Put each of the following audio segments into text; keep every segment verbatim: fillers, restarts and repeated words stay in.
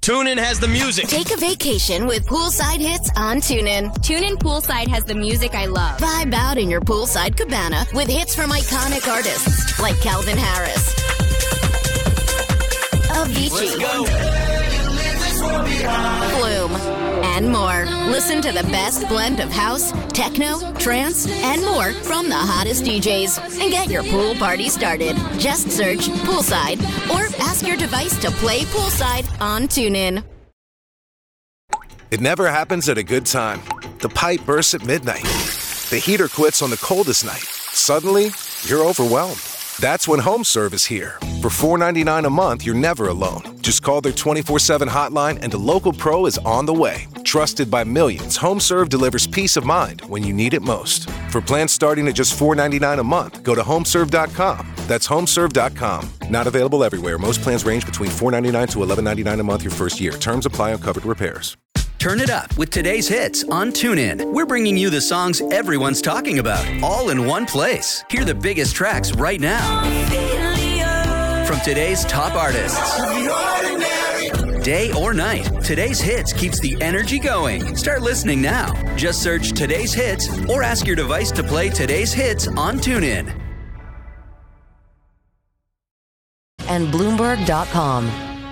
TuneIn has the music. Take a vacation with poolside hits on TuneIn. TuneIn Poolside has the music I love. Vibe out in your poolside cabana with hits from iconic artists like Calvin Harris, Avicii, Flume, and more. Listen to the best blend of house, techno, trance, and more from the hottest D Js. And get your pool party started. Just search Poolside or ask your device to play Poolside on TuneIn. It never happens at a good time. The pipe bursts at midnight. The heater quits on the coldest night. Suddenly, you're overwhelmed. That's when HomeServe is here. For four dollars and ninety-nine cents a month, you're never alone. Just call their twenty-four seven hotline and a local pro is on the way. Trusted by millions, HomeServe delivers peace of mind when you need it most. For plans starting at just four dollars and ninety-nine cents a month, go to homeserve dot com. That's homeserve dot com. Not available everywhere. Most plans range between four dollars and ninety-nine cents to eleven dollars and ninety-nine cents a month your first year. Terms apply on covered repairs. Turn it up with today's hits on TuneIn. We're bringing you the songs everyone's talking about, all in one place. Hear the biggest tracks right now. From today's top artists. Day or night, today's hits keeps the energy going. Start listening now. Just search today's hits or ask your device to play today's hits on TuneIn. And Bloomberg dot com.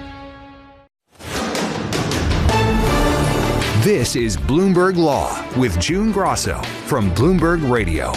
This is Bloomberg Law with June Grosso from Bloomberg Radio.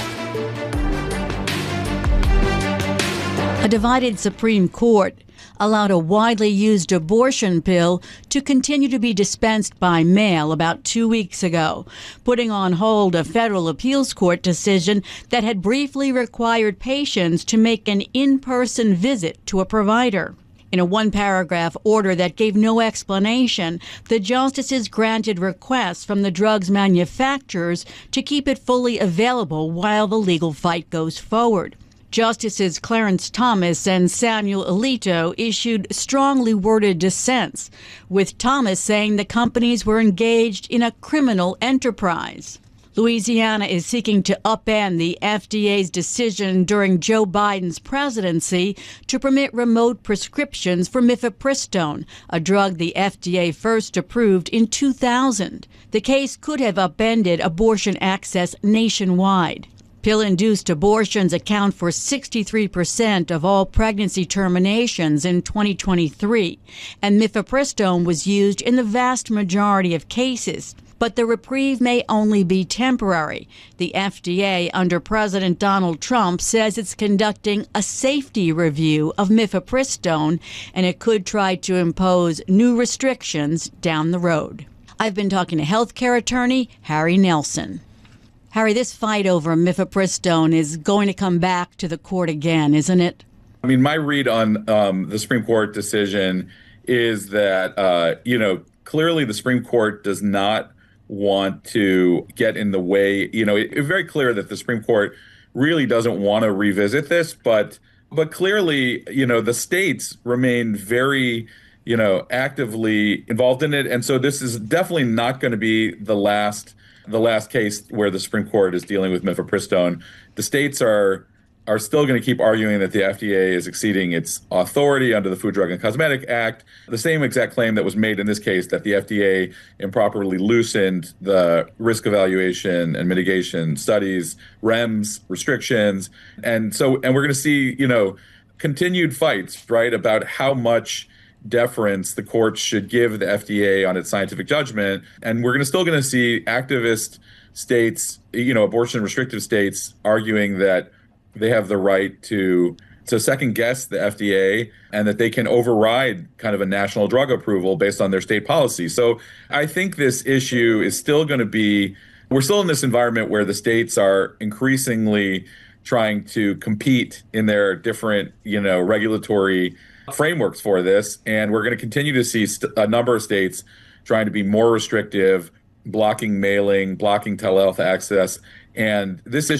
A divided Supreme Court allowed a widely used abortion pill to continue to be dispensed by mail about two weeks ago, putting on hold a federal appeals court decision that had briefly required patients to make an in-person visit to a provider. In a one-paragraph order that gave no explanation, the justices granted requests from the drug's manufacturers to keep it fully available while the legal fight goes forward. Justices Clarence Thomas and Samuel Alito issued strongly worded dissents, with Thomas saying the companies were engaged in a criminal enterprise. Louisiana is seeking to upend the F D A's decision during Joe Biden's presidency to permit remote prescriptions for mifepristone, a drug the F D A first approved in two thousand. The case could have upended abortion access nationwide. Pill-induced abortions account for sixty-three percent of all pregnancy terminations in twenty twenty-three, and mifepristone was used in the vast majority of cases. But the reprieve may only be temporary. The F D A, under President Donald Trump, says it's conducting a safety review of mifepristone, and it could try to impose new restrictions down the road. I've been talking to healthcare attorney Harry Nelson. Harry, this fight over mifepristone is going to come back to the court again, isn't it? I mean, my read on um, the Supreme Court decision is that, uh, you know, clearly the Supreme Court does not want to get in the way. You know, it, it's very clear that the Supreme Court really doesn't want to revisit this, but but clearly, you know, the states remain very, you know, actively involved in it. And so this is definitely not going to be the last the last case where the Supreme Court is dealing with mifepristone. The states are are still going to keep arguing that the F D A is exceeding its authority under the Food, Drug, and Cosmetic Act. The same exact claim that was made in this case, that the F D A improperly loosened the risk evaluation and mitigation studies, R E M S, restrictions. And so, and we're going to see, you know, continued fights, right, about how much deference the courts should give the F D A on its scientific judgment. And we're gonna still going to see activist states, you know, abortion restrictive states arguing that they have the right to to second guess the F D A and that they can override kind of a national drug approval based on their state policy. So I think this issue is still going to be, we're still in this environment where the states are increasingly trying to compete in their different, you know, regulatory frameworks for this. And we're going to continue to see st- a number of states trying to be more restrictive, blocking mailing, blocking telehealth access. And this issue